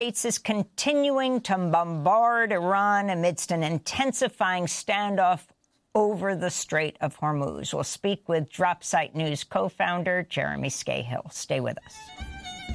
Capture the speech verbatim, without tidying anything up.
States is continuing to bombard Iran amidst an intensifying standoff over the Strait of Hormuz. We'll speak with Dropsite News co-founder Jeremy Scahill. Stay with us.